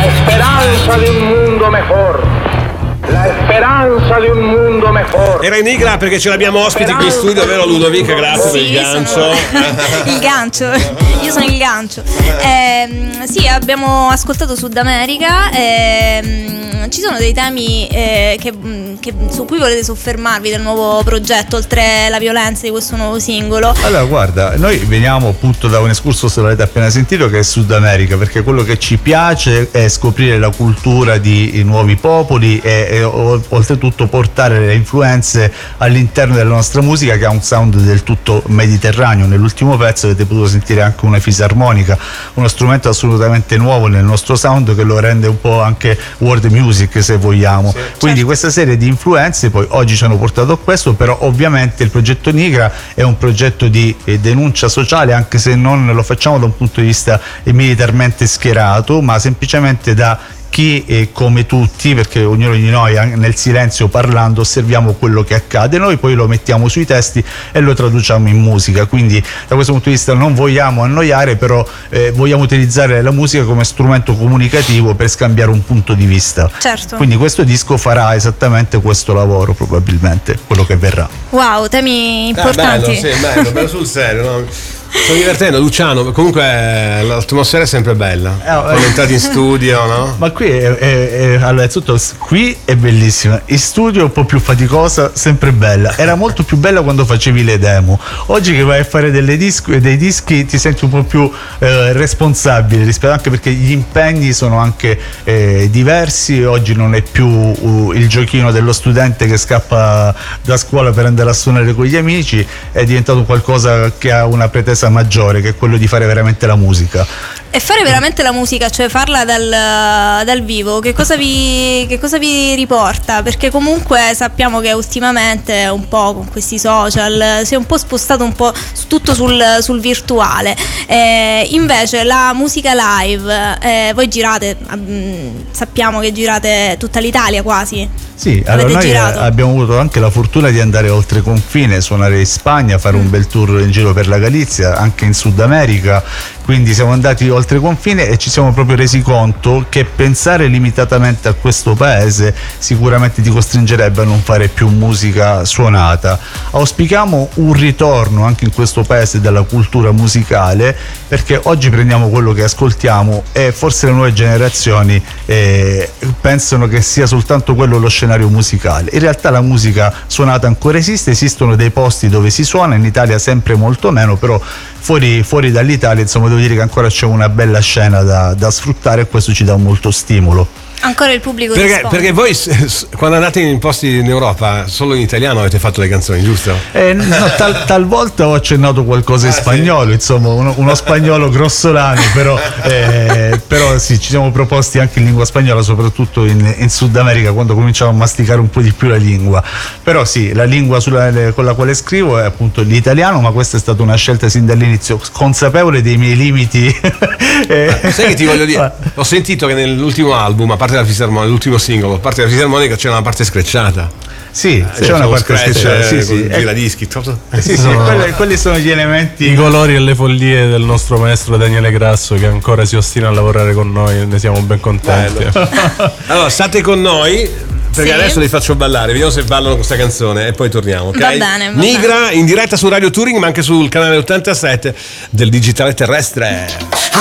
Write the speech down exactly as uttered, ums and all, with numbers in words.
esperanza de un mundo mejor. La speranza di un mondo mejor. Era in Nigra perché ce l'abbiamo ospiti qui in studio, vero Ludovica? Grazie sì, per il gancio. Sono... il gancio, io sono il gancio. Eh, sì, abbiamo ascoltato Sud America. Eh, ci sono dei temi eh, che, che, su cui volete soffermarvi del nuovo progetto, oltre la violenza di questo nuovo singolo? Allora, guarda, noi veniamo appunto da un excursus, l'avete appena sentito, che è Sud America, perché quello che ci piace è scoprire la cultura di nuovi popoli e e oltretutto portare le influenze all'interno della nostra musica, che ha un sound del tutto mediterraneo. Nell'ultimo pezzo avete potuto sentire anche una fisarmonica, uno strumento assolutamente nuovo nel nostro sound che lo rende un po' anche world music, se vogliamo. Sì, quindi certo. Questa serie di influenze poi oggi ci hanno portato a questo, però ovviamente il progetto Nigra è un progetto di denuncia sociale, anche se non lo facciamo da un punto di vista militarmente schierato, ma semplicemente da chi eh, come tutti, perché ognuno di noi nel silenzio parlando osserviamo quello che accade, noi poi lo mettiamo sui testi e lo traduciamo in musica. Quindi da questo punto di vista non vogliamo annoiare, però eh, vogliamo utilizzare la musica come strumento comunicativo per scambiare un punto di vista. Certo. Quindi questo disco farà esattamente questo lavoro, probabilmente quello che verrà. Wow, temi importanti. Ah, bello, sì, bello, bello sul serio, no? Sto divertendo, Luciano. Comunque l'atmosfera è sempre bella. Quando entrati in studio, no? Ma qui è, è, è allora, innanzitutto qui è bellissima. In studio è un po' più faticosa, sempre bella. Era molto più bella quando facevi le demo. Oggi che vai a fare delle dischi, dei dischi ti senti un po' più eh, responsabile rispetto, anche perché gli impegni sono anche eh, diversi. Oggi non è più uh, il giochino dello studente che scappa da scuola per andare a suonare con gli amici, è diventato qualcosa che ha una pretesa maggiore, che è quello di fare veramente la musica. E fare veramente la musica, cioè farla dal, dal vivo, che cosa vi che cosa vi riporta? Perché comunque sappiamo che ultimamente un po' con questi social si è un po' spostato un po' tutto sul, sul virtuale. Eh, invece la musica live, eh, voi girate, mh, sappiamo che girate tutta l'Italia quasi. Sì, allora noi girato. abbiamo avuto anche la fortuna di andare oltre confine, suonare in Spagna, fare mm. un bel tour in giro per la Galizia, anche in Sud America, quindi siamo andati oltre confine e ci siamo proprio resi conto che pensare limitatamente a questo paese sicuramente ti costringerebbe a non fare più musica suonata. Auspichiamo un ritorno anche in questo paese della cultura musicale, perché oggi prendiamo quello che ascoltiamo e forse le nuove generazioni eh, pensano che sia soltanto quello lo scenario musicale. In realtà la musica suonata ancora esiste, esistono dei posti dove si suona, in Italia sempre molto meno, però fuori, fuori dall'Italia insomma devo dire che ancora c'è una bella scena da, da sfruttare, e questo ci dà molto stimolo. Ancora il pubblico perché, risponde. perché voi quando andate in posti in Europa solo in italiano avete fatto le canzoni, giusto? Eh, no, tal, talvolta ho accennato qualcosa in ah, spagnolo, sì. Insomma uno, uno spagnolo grossolano, però, eh, però sì, ci siamo proposti anche in lingua spagnola, soprattutto in, in Sud America, quando cominciamo a masticare un po' di più la lingua. Però sì, la lingua sulla, con la quale scrivo è appunto l'italiano, ma questa è stata una scelta sin dall'inizio, consapevole dei miei limiti. eh, sai che ti voglio dire? Ho sentito che nell'ultimo album, a parte la fisarmonica, l'ultimo singolo, a parte la fisarmonica, c'è una parte screcciata. Sì, eh, c'è una parte scratch, screcciata. Sì, sì. Eh, giradischi. Eh, sì, sì, sono, quelli, quelli sono gli elementi. I colori e le follie del nostro maestro Daniele Grasso, che ancora si ostina a lavorare con noi, ne siamo ben contenti. Allora, state con noi. Perché sì. Adesso li faccio ballare, vediamo se ballano questa canzone e poi torniamo, ok? Va bene, va Nigra bene. In diretta su Radio Touring, ma anche sul canale ottantasette del Digitale Terrestre.